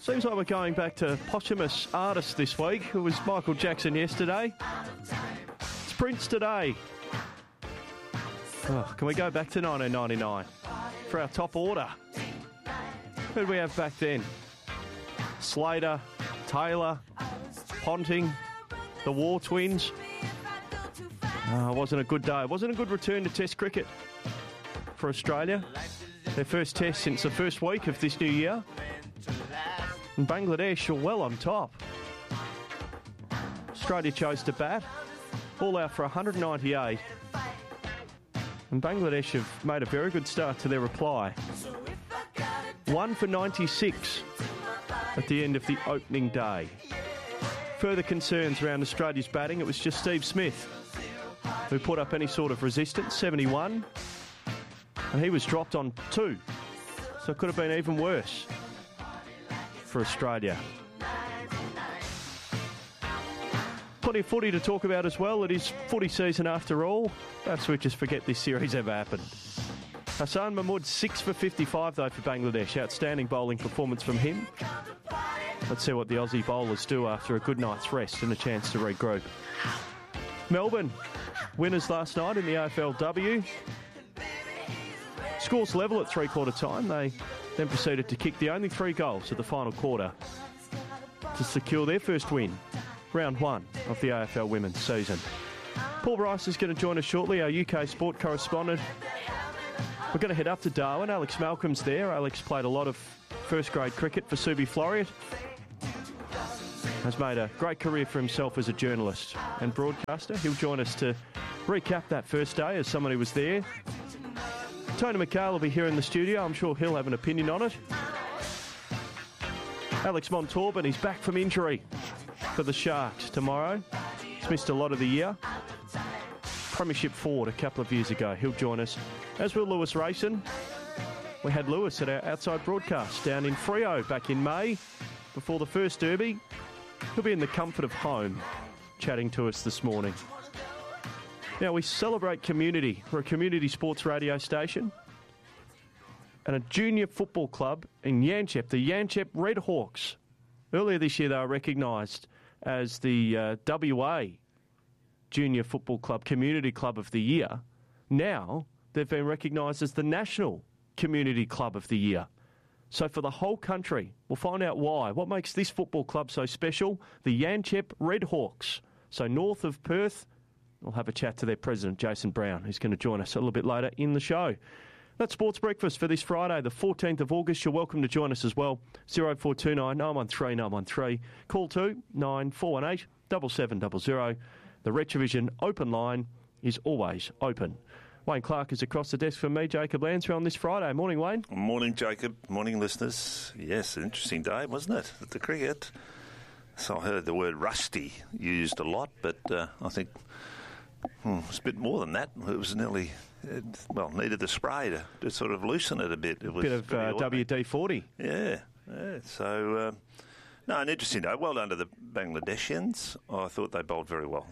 Seems like we're going back to posthumous artists this week. It was Michael Jackson yesterday. It's Prince today. Oh, can we go back to 1999 for our top order? Who did we have back then? Slater, Taylor, Ponting, the War Twins. It wasn't a good day. It wasn't a good return to Test cricket for Australia. Their first Test since the first week of this new year. And Bangladesh are well on top. Australia chose to bat, all out for 198. And Bangladesh have made a very good start to their reply. 1 for 96 at the end of the opening day. Further concerns around Australia's batting, it was just Steve Smith who put up any sort of resistance, 71. And he was dropped on 2. So it could have been even worse for Australia. Plenty of footy to talk about as well. It is footy season after all. Perhaps we just forget this series ever happened. Hassan Mahmood 6 for 55 though for Bangladesh. Outstanding bowling performance from him. Let's see what the Aussie bowlers do after a good night's rest and a chance to regroup. Melbourne, winners last night in the AFLW. Scores level at three-quarter time. They then proceeded to kick the only 3 goals of the final quarter to secure their first win, round 1 of the AFL women's season. Paul Bryce is going to join us shortly, our UK sport correspondent. We're going to head up to Darwin. Alex Malcolm's there. Alex played a lot of first-grade cricket for Subi Floreat. Has made a great career for himself as a journalist and broadcaster. He'll join us to recap that first day as someone who was there. Tony McHale will be here in the studio. I'm sure he'll have an opinion on it. Alex Montalban, he's back from injury for the Sharks tomorrow. He's missed a lot of the year. Premiership forward a couple of years ago. He'll join us, as will Lewis Rayson. We had Lewis at our outside broadcast down in Freo back in May before the first derby. He'll be in the comfort of home chatting to us this morning. Now, we celebrate community. We're a community sports radio station. And a junior football club in Yanchep, the Yanchep Red Hawks. Earlier this year, they were recognised as the WA Junior Football Club Community Club of the Year. Now, they've been recognised as the National Community Club of the Year. So for the whole country, we'll find out why. What makes this football club so special? The Yanchep Red Hawks. So north of Perth. We'll have a chat to their president, Jason Brown, who's going to join us a little bit later in the show. That's Sports Breakfast for this Friday, the 14th of August. You're welcome to join us as well. 0429 913 913. Call 9418 7700. The Retrovision open line is always open. Wayne Clark is across the desk from me, Jacob Lansbury, on this Friday. Morning, Wayne. Morning, Jacob. Morning, listeners. Yes, an interesting day, wasn't it, at the cricket? So I heard the word rusty used a lot, but I think it's a bit more than that. It was nearly, needed the spray to sort of loosen it a bit. It was bit of WD-40. Yeah. So, an interesting day. Well done to the Bangladeshians. I thought they bowled very well.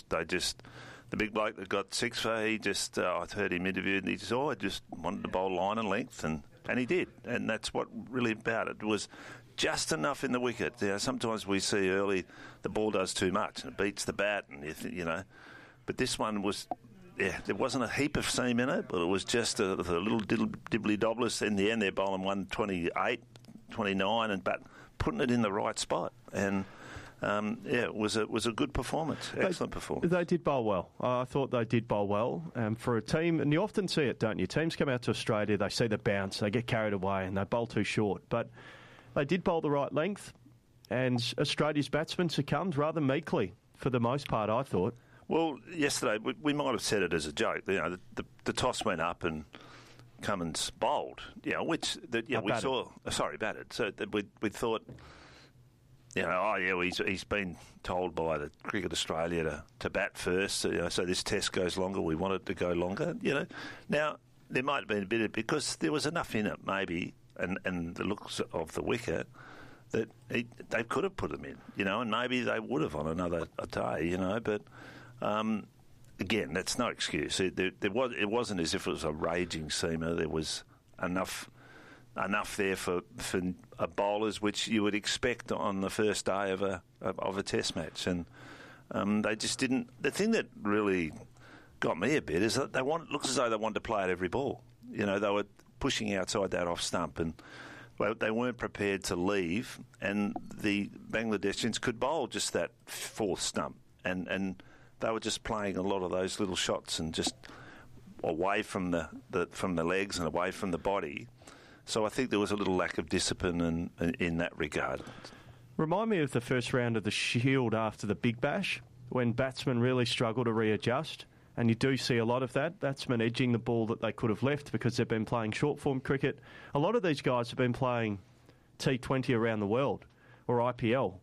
The big bloke that got 6 for, I heard him interviewed, and he I just wanted to bowl line and length, and he did. And that's what really about it. It was just enough in the wicket. Sometimes we see early the ball does too much and it beats the bat, and But this one was, there wasn't a heap of seam in it, but it was just a little dibbly dobblers. In the end, they're bowling 128, 29, but putting it in the right spot. And it was a good performance, excellent performance. They did bowl well. I thought they did bowl well for a team, and you often see it, don't you? Teams come out to Australia, they see the bounce, they get carried away, and they bowl too short. But they did bowl the right length, and Australia's batsmen succumbed rather meekly for the most part, I thought. Well, yesterday we might have said it as a joke. The toss went up and Cummins bowled. We saw. Batted. So we thought. He's been told by the Cricket Australia to bat first. So this test goes longer. We want it to go longer. Now there might have been a bit of, because there was enough in it, maybe, and the looks of the wicket, that they could have put them in. And maybe they would have on another day. But. Again, that's no excuse. It wasn't as if it was a raging seamer. There was enough enough there for bowlers, which you would expect on the first day of a Test match, and they just didn't. The thing that really got me a bit is that looks as though they wanted to play at every ball. You know, they were pushing outside that off stump, and they weren't prepared to leave, and the Bangladeshis could bowl just that fourth stump, and they were just playing a lot of those little shots and just away from the legs and away from the body. So I think there was a little lack of discipline in that regard. Remind me of the first round of the Shield after the Big Bash, when batsmen really struggle to readjust. And you do see a lot of that. Batsmen edging the ball that they could have left because they've been playing short-form cricket. A lot of these guys have been playing T20 around the world, or IPL,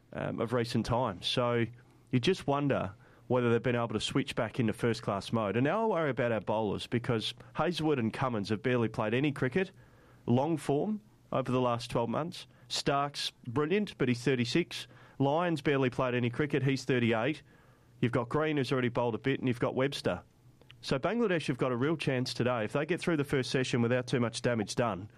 of recent times. So you just wonder whether they've been able to switch back into first-class mode. And now I worry about our bowlers, because Hazlewood and Cummins have barely played any cricket, long form, over the last 12 months. Stark's brilliant, but he's 36. Lyons barely played any cricket, he's 38. You've got Green, who's already bowled a bit, and you've got Webster. So Bangladesh have got a real chance today. If they get through the first session without too much damage done,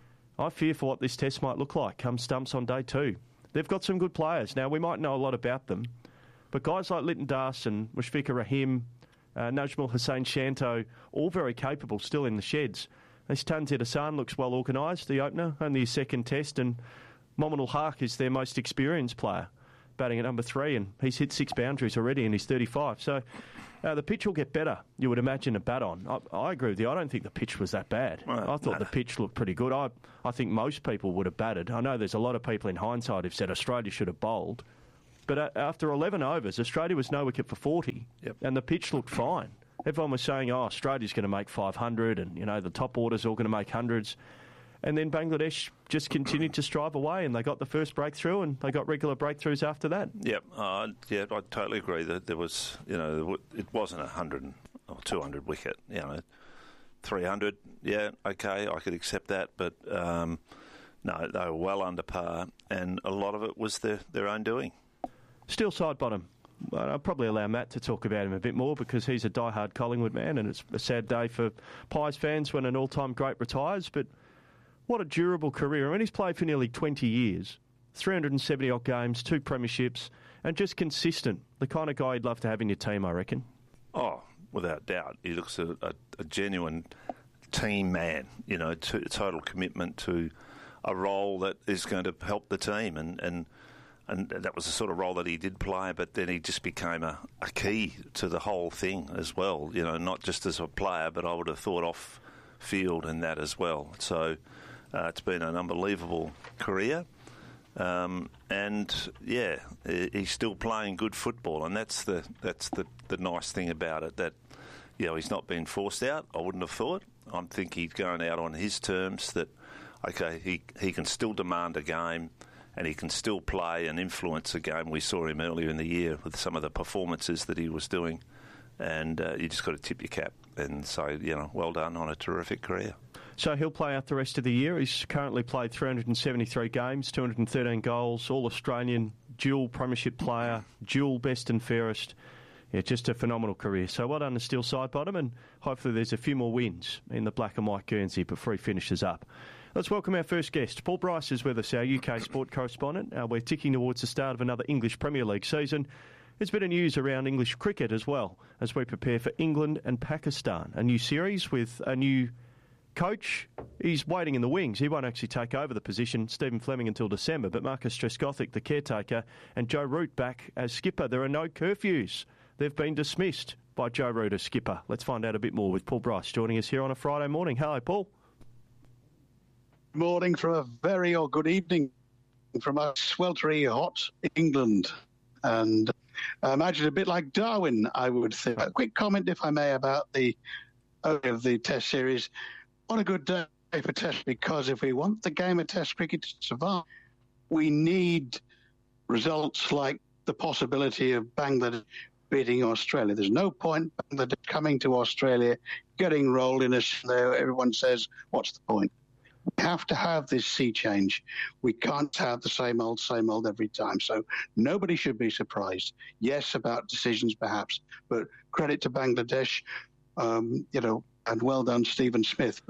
I fear for what this test might look like come stumps on day 2. They've got some good players. Now, we might know a lot about them, but guys like Lytton Das and Mushfiqur Rahim, Najmul Hussain Shanto, all very capable, still in the sheds. This Tanzir Hassan looks well organised, the opener, only his second test, and Mominul Haq is their most experienced player, batting at number 3, and he's hit 6 boundaries already and he's 35. So the pitch will get better, you would imagine, to bat on. I agree with you. I don't think the pitch was that bad. I thought the pitch looked pretty good. I think most people would have batted. I know there's a lot of people in hindsight who've said Australia should have bowled. But after 11 overs, Australia was no wicket for 40, and the pitch looked fine. Everyone was saying, Australia's going to make 500 and, the top order's all going to make hundreds. And then Bangladesh just continued to strive away, and they got the first breakthrough, and they got regular breakthroughs after that. I totally agree that there was, it wasn't 100 or 200 wicket, 300, okay, I could accept that, but no, they were well under par, and a lot of it was their own doing. Still side bottom. I'll probably allow Matt to talk about him a bit more because he's a diehard Collingwood man, and it's a sad day for Pies fans when an all-time great retires, but what a durable career. I mean, he's played for nearly 20 years, 370-odd games, 2 premierships, and just consistent. The kind of guy you'd love to have in your team, I reckon. Oh, without doubt. He looks a genuine team man, total commitment to a role that is going to help the team, and that was the sort of role that he did play, but then he just became a key to the whole thing as well, not just as a player, but I would have thought off field and that as well. So it's been an unbelievable career, and he's still playing good football, and that's the nice thing about it, that he's not been forced out. I wouldn't have thought. I think he's going out on his terms, that okay, he can still demand a game and he can still play and influence a game. We saw him earlier in the year with some of the performances that he was doing, and you just got to tip your cap and say, well done on a terrific career. So he'll play out the rest of the year. He's currently played 373 games, 213 goals, All-Australian, dual premiership player, dual best and fairest. Yeah, just a phenomenal career. So well done to Steel Sidebottom, and hopefully there's a few more wins in the black and white Guernsey before he finishes up. Let's welcome our first guest. Paul Bryce is with us, our UK sport correspondent. We're ticking towards the start of another English Premier League season. There's a bit of news around English cricket as well as we prepare for England and Pakistan. A new series with a new coach. He's waiting in the wings. He won't actually take over the position, Stephen Fleming, until December. But Marcus Trescothick, the caretaker, and Joe Root back as skipper. There are no curfews. They've been dismissed by Joe Root as skipper. Let's find out a bit more with Paul Bryce joining us here on a Friday morning. Hello, Paul. Morning from a good evening from a sweltering hot England. And I imagine a bit like Darwin, I would think. A quick comment, if I may, about the Test series. What a good day for Test, because if we want the game of Test cricket to survive, we need results like the possibility of Bangladesh beating Australia. There's no point Bangladesh coming to Australia, getting rolled in a there. Everyone says, what's the point? We have to have this sea change. We can't have the same old every time. So nobody should be surprised. Yes, about decisions perhaps, but credit to Bangladesh, and well done, Stephen Smith. But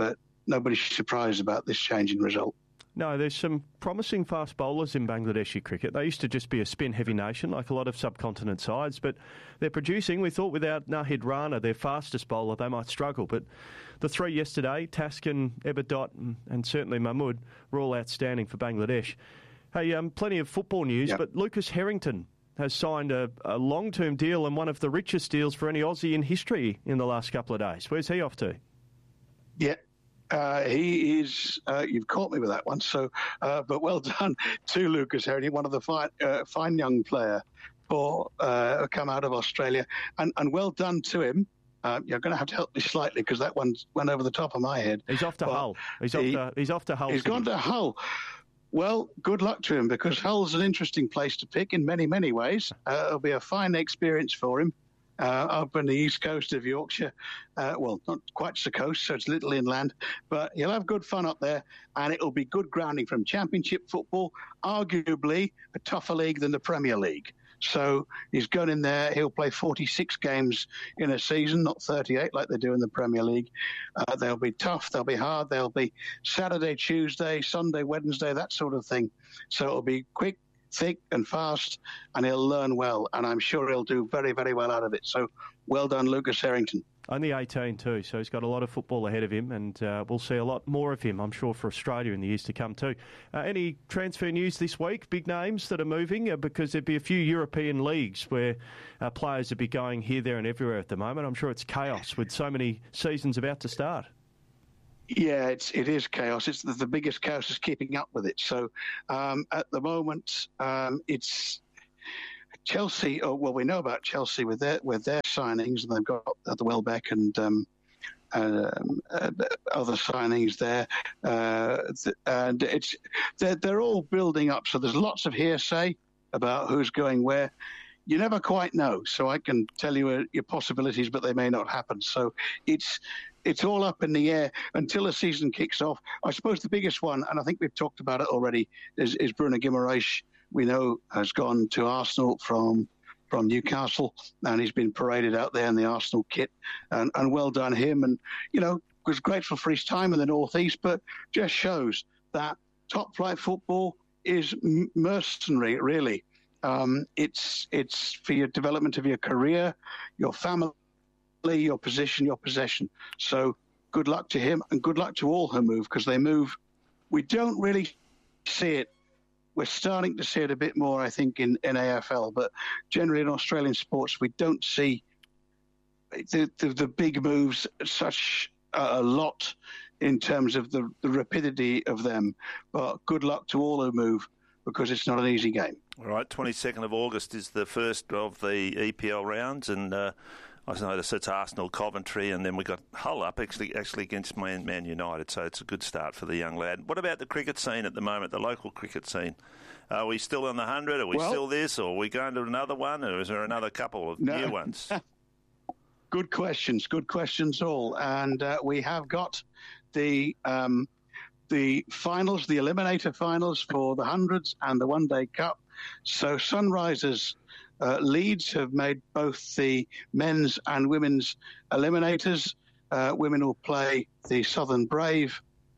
nobody's surprised about this change in result. No, there's some promising fast bowlers in Bangladeshi cricket. They used to just be a spin-heavy nation, like a lot of subcontinent sides, but they're producing. We thought without Nahid Rana, their fastest bowler, they might struggle. But the three yesterday, Taskin, Eberdot and certainly Mahmood, were all outstanding for Bangladesh. Hey, plenty of football news, but Lucas Harrington has signed a long-term deal and one of the richest deals for any Aussie in history in the last couple of days. Where's he off to? Yeah. He is. You've caught me with that one. So, but well done to Lucas Harrington, one of the fine young player for come out of Australia, and well done to him. You're going to have to help me slightly because that one went over the top of my head. He's off to Hull. He's off to Hull. He's gone to Hull. Well, good luck to him because Hull's an interesting place to pick in many, many ways. It'll be a fine experience for him. Up on the east coast of Yorkshire. Well, not quite the coast, so it's a little inland, but he'll have good fun up there, and it'll be good grounding from Championship football, arguably a tougher league than the Premier League. So he's going in there. He'll play 46 games in a season, not 38 like they do in the Premier League. They'll be tough. They'll be hard. They'll be Saturday, Tuesday, Sunday, Wednesday, that sort of thing. So it'll be quick, thick and fast, and he'll learn well, and I'm sure he'll do very, very well out of it. So well done, Lucas Harrington. Only 18 too, so he's got a lot of football ahead of him, and we'll see a lot more of him, I'm sure, for Australia in the years to come too. Any transfer news this week? Big names that are moving? Because there'd be a few European leagues where players would be going here, there and everywhere at the moment. I'm sure it's chaos with so many seasons about to start. Yeah, it is chaos. It's the biggest chaos is keeping up with it. So at the moment, it's Chelsea. Oh, well, we know about Chelsea with their signings, and they've got the Welbeck and other signings there, and they're all building up. So there's lots of hearsay about who's going where. You never quite know. So I can tell you your possibilities, but they may not happen. So it's all up in the air until the season kicks off. I suppose the biggest one, and I think we've talked about it already, is Bruno Guimaraes. We know has gone to Arsenal from Newcastle, and he's been paraded out there in the Arsenal kit, and well done him. And, was grateful for his time in the North East, but just shows that top flight football is mercenary, really. It's for your development of your career, your family, your position, your possession. So good luck to him, and good luck to all who move, because they move. We don't really see it. We're starting to see it a bit more, I think, in AFL, but generally in Australian sports, we don't see the big moves such a lot in terms of the rapidity of them. But good luck to all who move, because it's not an easy game. All right, 22nd of August is the first of the EPL rounds, and I noticed it's Arsenal, Coventry, and then we got Hull up actually against Man United, so it's a good start for the young lad. What about the cricket scene at the moment, the local cricket scene? Are we still on the 100? Are we still this, or are we going to another one, or is there another couple of new ones? Good questions all. And we have got the finals, the eliminator finals for the hundreds and the One Day Cup. So Sunrisers Leeds have made both the men's and women's eliminators. Women will play the Southern Brave,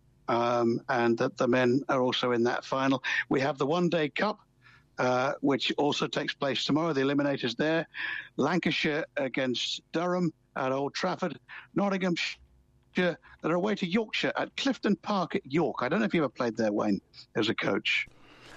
and the men are also in that final. We have the One Day Cup, which also takes place tomorrow. The eliminators there. Lancashire against Durham at Old Trafford. Nottinghamshire that are away to Yorkshire at Clifton Park at York. I don't know if you ever played there, Wayne, as a coach.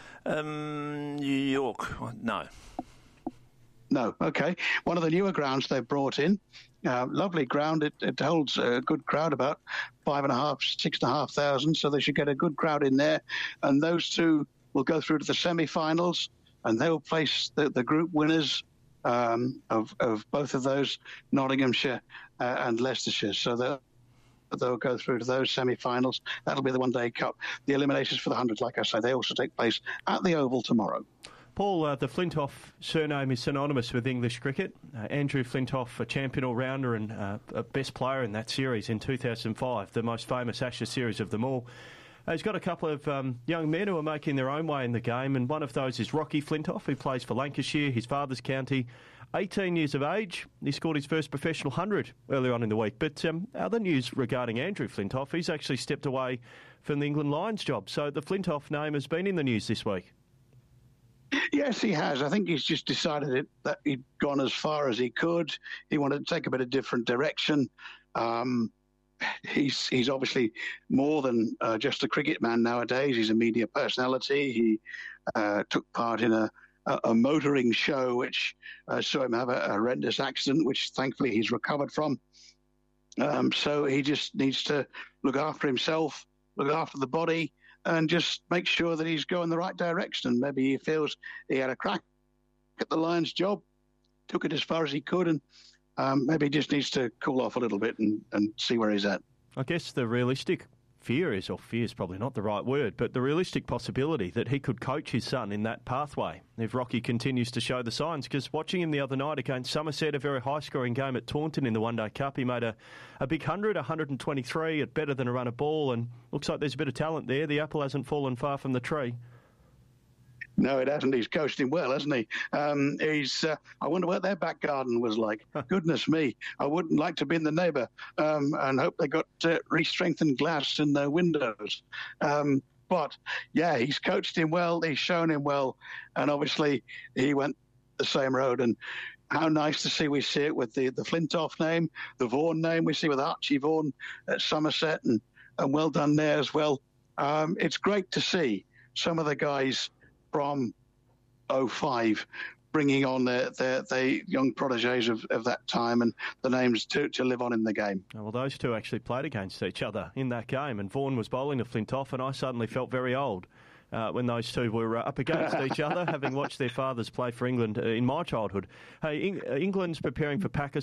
York, no. No, okay. One of the newer grounds they've brought in. Lovely ground. It holds a good crowd, about 5,500, 6,500, so they should get a good crowd in there. And those two will go through to the semi-finals, and they will place the group winners of both of those, Nottinghamshire and Leicestershire. So they'll go through to those semi-finals. That'll be the One Day Cup. The eliminators for the 100, like I say, they also take place at the Oval tomorrow. Paul, the Flintoff surname is synonymous with English cricket. Andrew Flintoff, a champion all-rounder and a best player in that series in 2005, the most famous Ashes series of them all. He's got a couple of young men who are making their own way in the game, and one of those is Rocky Flintoff, who plays for Lancashire, his father's county. 18 years of age. He scored his first professional 100 earlier on in the week. But other news regarding Andrew Flintoff, he's actually stepped away from the England Lions job. So the Flintoff name has been in the news this week. Yes, he has. I think he's just decided that he'd gone as far as he could. He wanted to take a bit of different direction. He's obviously more than just a cricket man nowadays. He's a media personality. He took part in a motoring show which saw him have a horrendous accident, which thankfully he's recovered from. So he just needs to look after himself, look after the body, and just make sure that he's going the right direction. And maybe he feels he had a crack at the Lions job, took it as far as he could, and maybe he just needs to cool off a little bit and see where he's at. I guess the realistic fear is probably not the right word, but the realistic possibility that he could coach his son in that pathway if Rocky continues to show the signs. Because watching him the other night against Somerset, a very high-scoring game at Taunton in the One Day Cup, he made a big 123 at better than a run of ball, and looks like there's a bit of talent there. The apple hasn't fallen far from the tree. No, it hasn't. He's coached him well, hasn't he? I wonder what their back garden was like. Goodness me. I wouldn't like to be in the neighbour and hope they got re-strengthened glass in their windows. But, yeah, he's coached him well. He's shown him well. And obviously he went the same road. And how nice to see we see it with the Flintoff name, the Vaughan name we see with Archie Vaughan at Somerset, and well done there as well. It's great to see some of the guys from 05 bringing on the young protégés of that time and the names to live on in the game. Well, those two actually played against each other in that game, and Vaughan was bowling to Flintoff, and I suddenly felt very old when those two were up against each other, having watched their fathers play for England in my childhood. Hey, England's preparing for Pakistan.